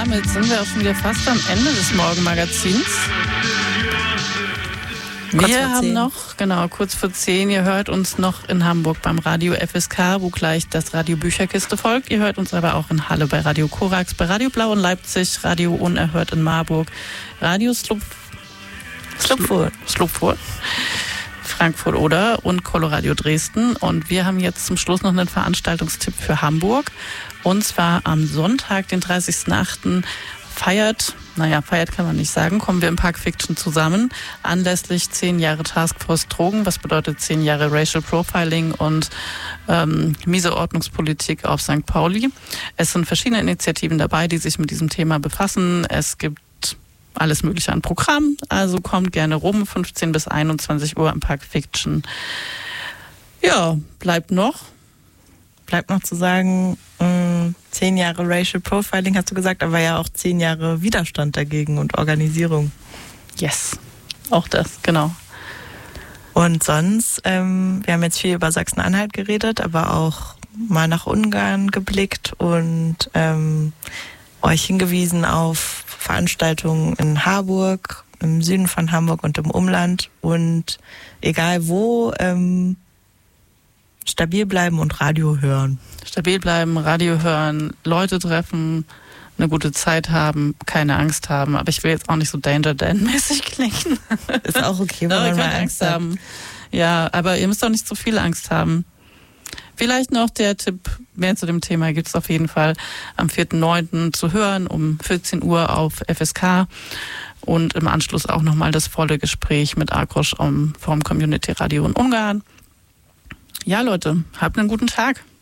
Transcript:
damit sind wir auch schon wieder fast am Ende des Morgenmagazins. Wir haben noch, kurz vor 10, ihr hört uns noch in Hamburg beim Radio FSK, wo gleich das Radio Bücherkiste folgt. Ihr hört uns aber auch in Halle bei Radio Korax, bei Radio Blau in Leipzig, Radio Unerhört in Marburg, Radio Slupfurt, Frankfurt oder und Coloradio Dresden. Und wir haben jetzt zum Schluss noch einen Veranstaltungstipp für Hamburg. Und zwar am Sonntag, den 30.08. feiert kann man nicht sagen, kommen wir im Park Fiction zusammen, anlässlich 10 Jahre Taskforce Drogen, was bedeutet 10 Jahre Racial Profiling und miese Ordnungspolitik auf St. Pauli. Es sind verschiedene Initiativen dabei, die sich mit diesem Thema befassen. Es gibt alles Mögliche an Programm, also kommt gerne rum, 15 bis 21 Uhr im Park Fiction. Ja, bleibt noch zu sagen, 10 Jahre Racial Profiling hast du gesagt, aber ja auch 10 Jahre Widerstand dagegen und Organisierung. Yes, auch das, genau. Und sonst, wir haben jetzt viel über Sachsen-Anhalt geredet, aber auch mal nach Ungarn geblickt und euch hingewiesen auf Veranstaltungen in Harburg, im Süden von Hamburg und im Umland. Und egal wo, stabil bleiben und Radio hören. Stabil bleiben, Radio hören, Leute treffen, eine gute Zeit haben, keine Angst haben. Aber ich will jetzt auch nicht so Danger Dan-mäßig klingen. Ist auch okay, wenn man mal Angst haben. Ja, aber ihr müsst auch nicht so viel Angst haben. Vielleicht noch der Tipp, mehr zu dem Thema gibt es auf jeden Fall am 4.9. zu hören, um 14 Uhr auf FSK. Und im Anschluss auch nochmal das volle Gespräch mit Akrosch vom Community Radio in Ungarn. Ja, Leute, habt einen guten Tag.